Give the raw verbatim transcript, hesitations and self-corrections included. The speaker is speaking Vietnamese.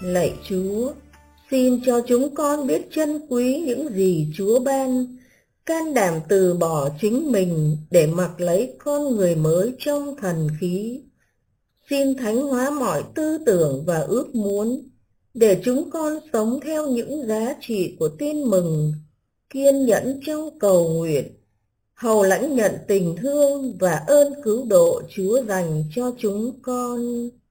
Lạy Chúa, xin cho chúng con biết trân quý những gì Chúa ban, can đảm từ bỏ chính mình để mặc lấy con người mới trong thần khí. Xin thánh hóa mọi tư tưởng và ước muốn, để chúng con sống theo những giá trị của tin mừng, kiên nhẫn trong cầu nguyện, hầu lãnh nhận tình thương và ơn cứu độ Chúa dành cho chúng con.